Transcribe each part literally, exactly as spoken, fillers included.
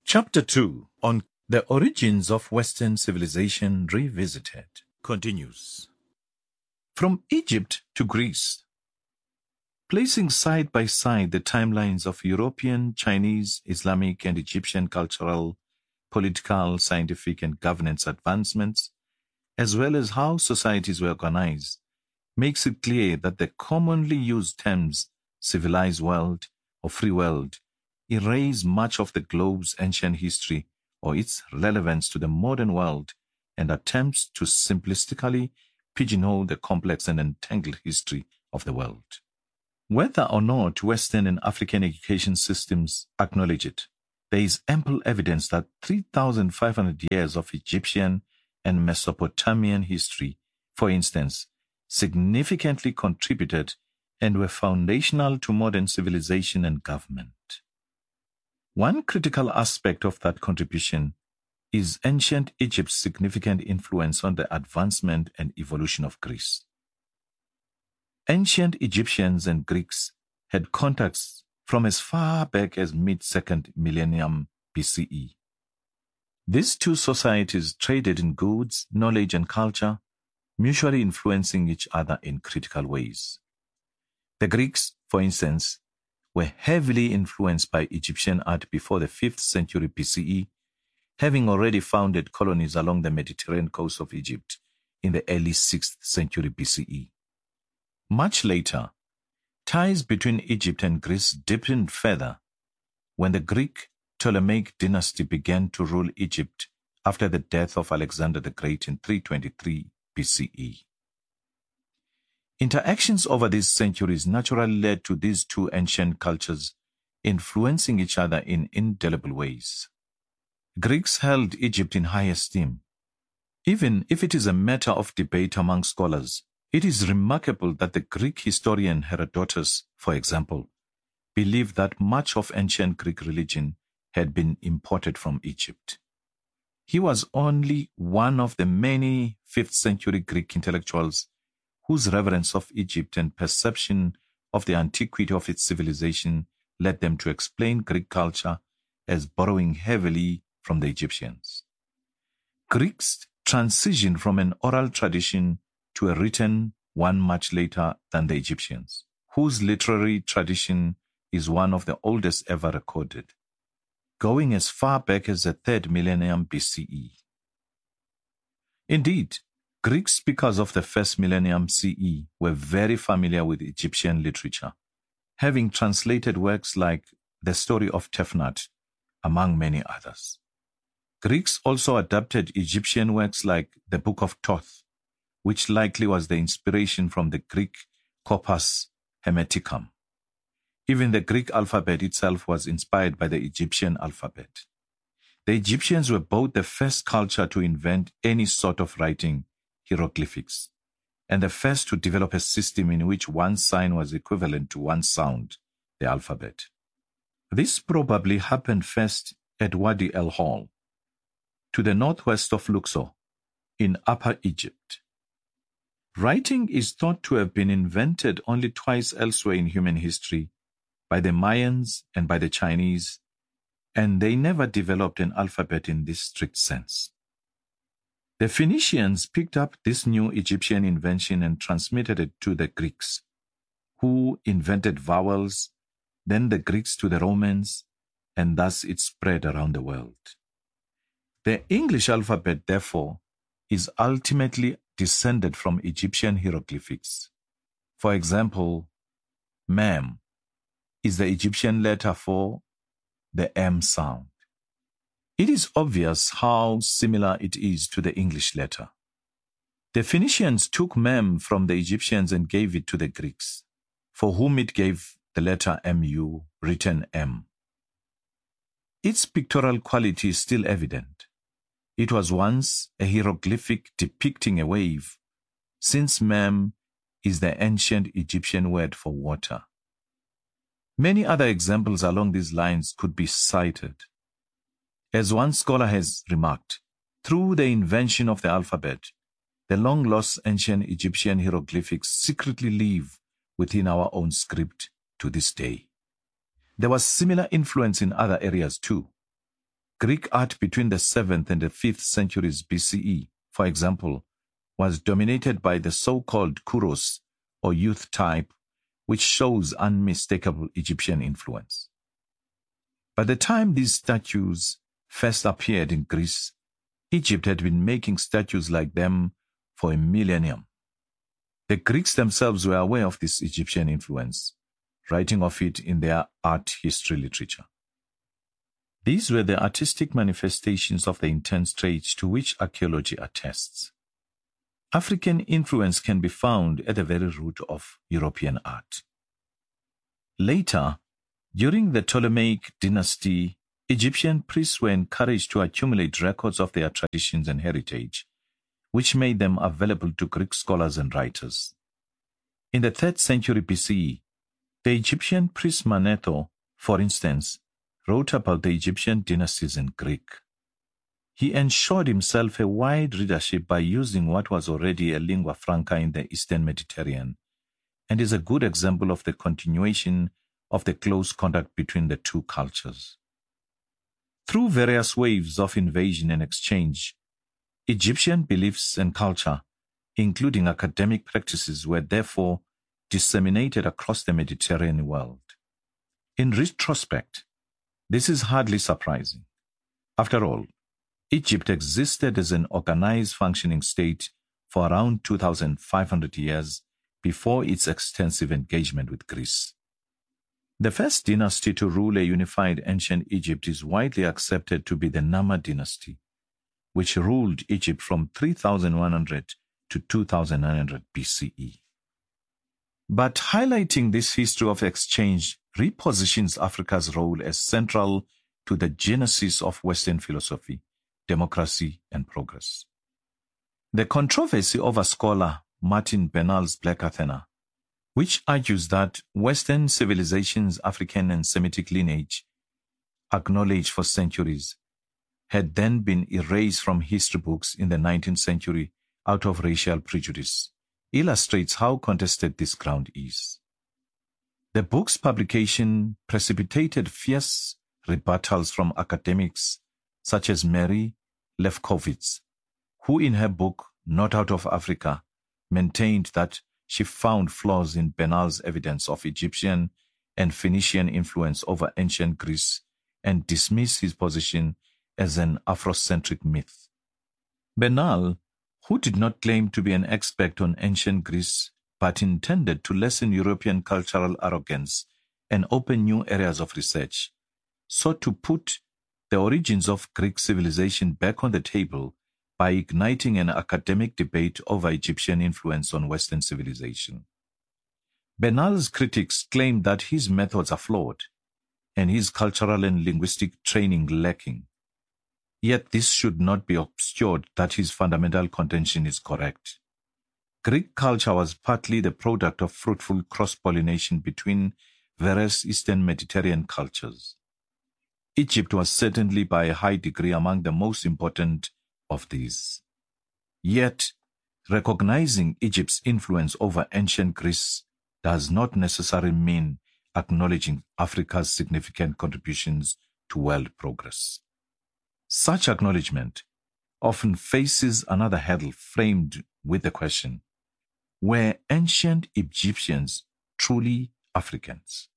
Chapter two on the origins of Western civilization revisited continues. From Egypt to Greece. Placing side by side the timelines of European, Chinese, Islamic, and Egyptian cultural, political, scientific, and governance advancements, as well as how societies were organized, makes it clear that the commonly used terms civilized world or free world erase much of the globe's ancient history or its relevance to the modern world and attempts to simplistically pigeonhole the complex and entangled history of the world. Whether or not Western and African education systems acknowledge it, there is ample evidence that three thousand five hundred years of Egyptian and Mesopotamian history, for instance, significantly contributed and were foundational to modern civilization and government. One critical aspect of that contribution is ancient Egypt's significant influence on the advancement and evolution of Greece. Ancient Egyptians and Greeks had contacts from as far back as mid-second millennium B C E. These two societies traded in goods, knowledge, and culture, mutually influencing each other in critical ways. The Greeks, for instance, were heavily influenced by Egyptian art before the fifth century B C E, having already founded colonies along the Mediterranean coast of Egypt in the early sixth century B C E. Much later, ties between Egypt and Greece deepened further when the Greek Ptolemaic dynasty began to rule Egypt after the death of Alexander the Great in three twenty-three B C E. Interactions over these centuries naturally led to these two ancient cultures influencing each other in indelible ways. Greeks held Egypt in high esteem. Even if it is a matter of debate among scholars, it is remarkable that the Greek historian Herodotus, for example, believed that much of ancient Greek religion had been imported from Egypt. He was only one of the many fifth century Greek intellectuals whose reverence of Egypt and perception of the antiquity of its civilization led them to explain Greek culture as borrowing heavily from the Egyptians. Greeks transitioned from an oral tradition to a written one much later than the Egyptians, whose literary tradition is one of the oldest ever recorded, going as far back as the third millennium B C E. Indeed, Greek speakers of the first millennium C E were very familiar with Egyptian literature, having translated works like The Story of Tefnut, among many others. Greeks also adapted Egyptian works like the Book of Thoth, which likely was the inspiration from the Greek Corpus Hermeticum. Even the Greek alphabet itself was inspired by the Egyptian alphabet. The Egyptians were both the first culture to invent any sort of writing, hieroglyphics, and the first to develop a system in which one sign was equivalent to one sound, the alphabet. This probably happened first at Wadi el-Hol, to the northwest of Luxor, in Upper Egypt. Writing is thought to have been invented only twice elsewhere in human history, by the Mayans and by the Chinese, and they never developed an alphabet in this strict sense. The Phoenicians picked up this new Egyptian invention and transmitted it to the Greeks, who invented vowels, then the Greeks to the Romans, and thus it spread around the world. The English alphabet, therefore, is ultimately descended from Egyptian hieroglyphics. For example, Mem is the Egyptian letter for the M sound. It is obvious how similar it is to the English letter. The Phoenicians took Mem from the Egyptians and gave it to the Greeks, for whom it gave the letter Mu, written M. Its pictorial quality is still evident. It was once a hieroglyphic depicting a wave, since Mem is the ancient Egyptian word for water. Many other examples along these lines could be cited. As one scholar has remarked, through the invention of the alphabet, the long-lost ancient Egyptian hieroglyphics secretly live within our own script to this day. There was similar influence in other areas too. Greek art between the seventh and the fifth centuries B C E, for example, was dominated by the so-called kouros, or youth type, which shows unmistakable Egyptian influence. By the time these statues first appeared in Greece, Egypt had been making statues like them for a millennium. The Greeks themselves were aware of this Egyptian influence, writing of it in their art history literature. These were the artistic manifestations of the intense traits to which archaeology attests. African influence can be found at the very root of European art. Later, during the Ptolemaic dynasty, Egyptian priests were encouraged to accumulate records of their traditions and heritage, which made them available to Greek scholars and writers. In the third century B C E, the Egyptian priest Manetho, for instance, wrote about the Egyptian dynasties in Greek. He ensured himself a wide readership by using what was already a lingua franca in the Eastern Mediterranean, and is a good example of the continuation of the close contact between the two cultures. Through various waves of invasion and exchange, Egyptian beliefs and culture, including academic practices, were therefore disseminated across the Mediterranean world. In retrospect, this is hardly surprising. After all, Egypt existed as an organized functioning state for around two thousand five hundred years before its extensive engagement with Greece. The first dynasty to rule a unified ancient Egypt is widely accepted to be the Nama dynasty, which ruled Egypt from three thousand one hundred to two thousand nine hundred B C E. But highlighting this history of exchange repositions Africa's role as central to the genesis of Western philosophy, democracy, and progress. The controversy over scholar Martin Bernal's Black Athena, which argues that Western civilization's African and Semitic lineage, acknowledged for centuries, had then been erased from history books in the nineteenth century out of racial prejudice, illustrates how contested this ground is. The book's publication precipitated fierce rebuttals from academics such as Mary Lefkowitz, who in her book Not Out of Africa maintained that she found flaws in Bernal's evidence of Egyptian and Phoenician influence over ancient Greece and dismissed his position as an Afrocentric myth. Bernal, who did not claim to be an expert on ancient Greece but intended to lessen European cultural arrogance and open new areas of research, sought to put the origins of Greek civilization back on the table by igniting an academic debate over Egyptian influence on Western civilization. Bernal's critics claim that his methods are flawed and his cultural and linguistic training lacking. Yet this should not be obscured that his fundamental contention is correct. Greek culture was partly the product of fruitful cross-pollination between various Eastern Mediterranean cultures. Egypt was certainly by a high degree among the most important of these. Yet, recognizing Egypt's influence over ancient Greece does not necessarily mean acknowledging Africa's significant contributions to world progress. Such acknowledgement often faces another hurdle framed with the question, were ancient Egyptians truly Africans?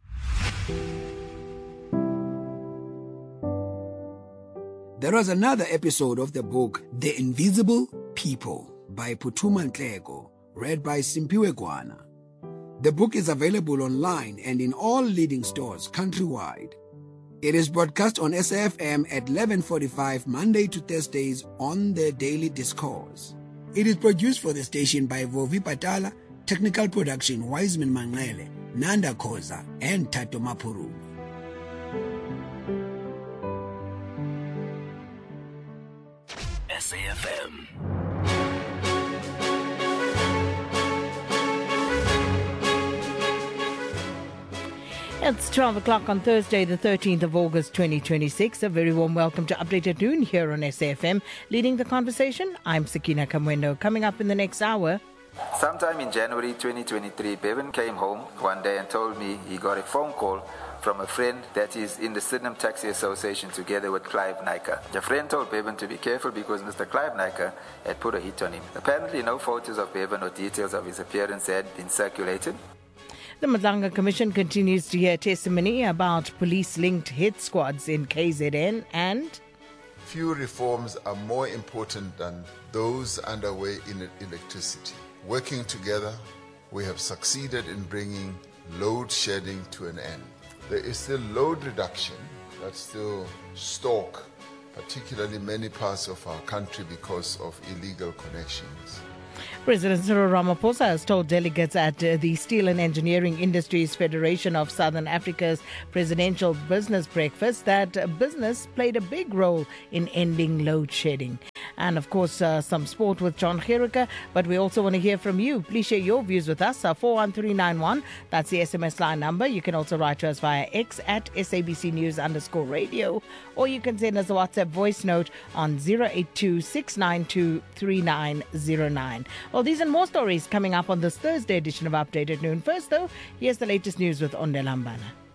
There was another episode of the book The Invisible People by Phuthuma Nhleko, read by Simpiwe Gwana. The book is available online and in all leading stores countrywide. It is broadcast on S A F M at eleven forty-five Monday to Thursdays on the Daily Discourse. It is produced for the station by Vovi Patala, technical production Wiseman Mangele, Nanda Khoza, and Tato Mapuru. S A F M. It's twelve o'clock on Thursday, the thirteenth of August, twenty twenty-six. A very warm welcome to Update at Noon here on S A F M. Leading the conversation, I'm Sakina Kamwendo. Coming up in the next hour. Sometime in January twenty twenty-three, Bevan came home one day and told me he got a phone call from a friend that is in the Sydenham Taxi Association together with Clive Nyka. The friend told Bevan to be careful because Mister Clive Nyka had put a hit on him. Apparently, no photos of Bevan or details of his appearance had been circulated. The Madlanga Commission continues to hear testimony about police-linked hit squads in K Z N and... Few reforms are more important than those underway in electricity. Working together, we have succeeded in bringing load shedding to an end. There is still load reduction that still stalk, particularly many parts of our country because of illegal connections. President Cyril Ramaphosa has told delegates at uh, the Steel and Engineering Industries Federation of Southern Africa's presidential business breakfast that uh, business played a big role in ending load shedding. And of course, uh, some sport with John Gericke, but we also want to hear from you. Please share your views with us. Uh, four one three nine one, that's the S M S line number. You can also write to us via X at SABC News underscore radio, or you can send us a WhatsApp voice note on zero eight two, six nine two, three nine zero nine. Well, these and more stories coming up on this Thursday edition of Update at Noon. First, though, here's the latest news with Onde Lambana.